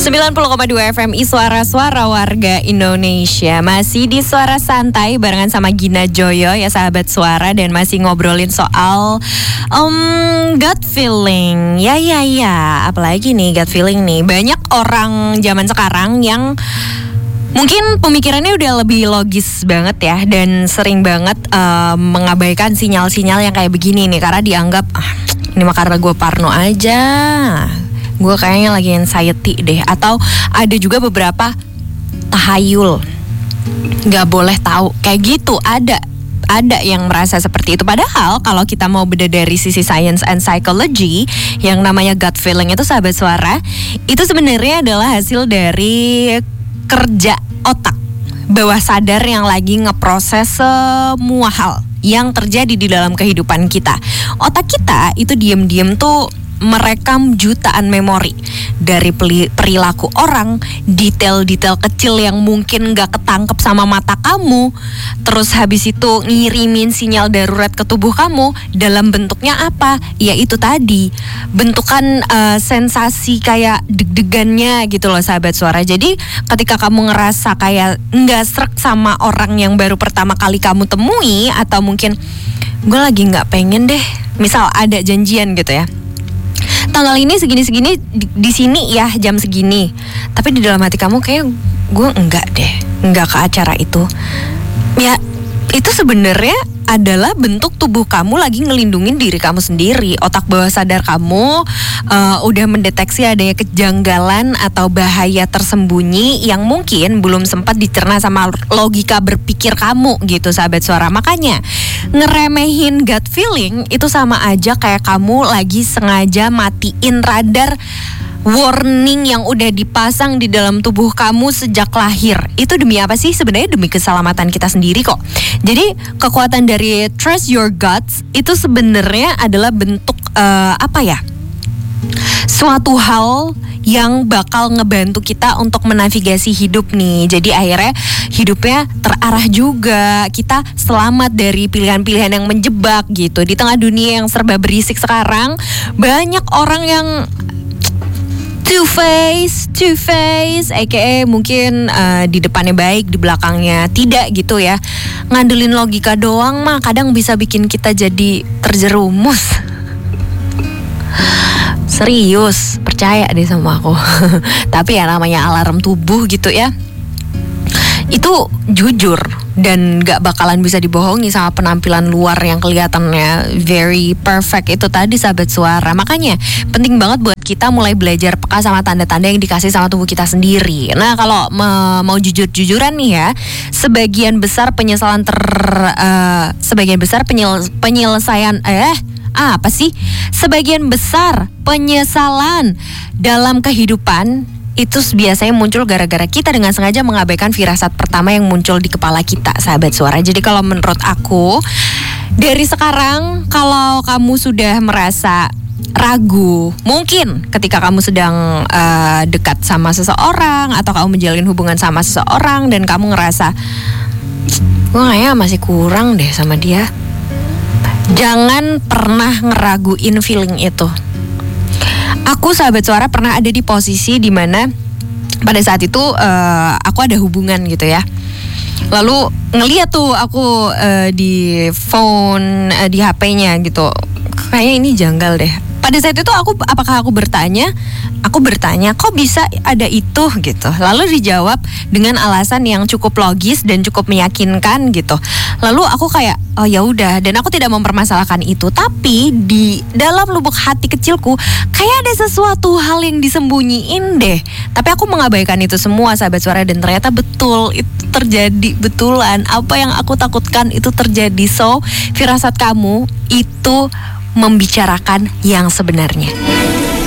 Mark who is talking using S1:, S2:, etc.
S1: 90,2 FMI Suara-suara warga Indonesia. Masih di Suara Santai barengan sama Gina Joyo ya sahabat suara. Dan masih ngobrolin soal gut feeling. Ya apalagi nih gut feeling nih. Banyak orang zaman sekarang yang mungkin pemikirannya udah lebih logis banget ya. Dan sering banget mengabaikan sinyal-sinyal yang kayak begini nih. Karena dianggap ini mah karena gue parno aja, gue kayaknya lagi anxiety deh. Atau ada juga beberapa tahayul, gak boleh tahu, kayak gitu. Ada yang merasa seperti itu. Padahal kalau kita mau beda dari sisi science and psychology, yang namanya gut feeling itu sahabat suara, itu sebenarnya adalah hasil dari kerja otak bawah sadar yang lagi ngeproses semua hal yang terjadi di dalam kehidupan kita. Otak kita itu diam-diam tuh merekam jutaan memori dari perilaku orang, detail-detail kecil yang mungkin gak ketangkep sama mata kamu. Terus habis itu ngirimin sinyal darurat ke tubuh kamu dalam bentuknya apa? Ya itu tadi, bentukan sensasi kayak deg-degannya gitu loh sahabat suara. Jadi ketika kamu ngerasa kayak gak srek sama orang yang baru pertama kali kamu temui, atau mungkin gue lagi gak pengen deh, misal ada janjian gitu ya, tanggal ini segini-segini di sini ya jam segini, tapi di dalam hati kamu kayak gue enggak ke acara itu. Ya itu sebenarnya adalah bentuk tubuh kamu lagi ngelindungin diri kamu sendiri. Otak bawah sadar kamu udah mendeteksi adanya kejanggalan atau bahaya tersembunyi yang mungkin belum sempat dicerna sama logika berpikir kamu gitu sahabat suara. Makanya ngeremehin gut feeling itu sama aja kayak kamu lagi sengaja matiin radar warning yang udah dipasang di dalam tubuh kamu sejak lahir. Itu demi apa sih? Sebenarnya demi keselamatan kita sendiri kok. Jadi kekuatan dari trust your guts itu sebenarnya adalah bentuk suatu hal yang bakal ngebantu kita untuk menavigasi hidup nih. Jadi akhirnya hidupnya terarah juga. Kita selamat dari pilihan-pilihan yang menjebak gitu. Di tengah dunia yang serba berisik sekarang, banyak orang yang two face, aka mungkin di depannya baik, di belakangnya tidak gitu ya. Ngandelin logika doang mah kadang bisa bikin kita jadi terjerumus. Serius, percaya deh sama aku. Tapi ya namanya alarm tubuh gitu ya, itu jujur dan gak bakalan bisa dibohongi sama penampilan luar yang kelihatannya very perfect itu tadi sahabat suara. Makanya penting banget buat kita mulai belajar peka sama tanda-tanda yang dikasih sama tubuh kita sendiri. Nah kalau mau jujur-jujuran nih ya, sebagian besar penyelesaian sebagian besar penyesalan dalam kehidupan itu biasanya muncul gara-gara kita dengan sengaja mengabaikan firasat pertama yang muncul di kepala kita sahabat suara. Jadi kalau menurut aku, dari sekarang kalau kamu sudah merasa ragu, mungkin ketika kamu sedang dekat sama seseorang atau kamu menjalin hubungan sama seseorang dan kamu ngerasa gue kayaknya masih kurang deh sama dia, jangan pernah ngeraguin feeling itu. Aku sahabat suara pernah ada di posisi dimana pada saat itu aku ada hubungan gitu ya. Lalu ngeliat tuh aku di phone, di HP-nya gitu, kayaknya ini janggal deh. Pada saat itu apakah aku bertanya kok bisa ada itu gitu. Lalu dijawab dengan alasan yang cukup logis dan cukup meyakinkan gitu. Lalu aku kayak oh ya udah, dan aku tidak mempermasalahkan itu. Tapi di dalam lubuk hati kecilku kayak ada sesuatu hal yang disembunyiin deh. Tapi aku mengabaikan itu semua sahabat suara, dan ternyata betul itu terjadi, betulan apa yang aku takutkan itu terjadi. So firasat kamu itu membicarakan yang sebenarnya.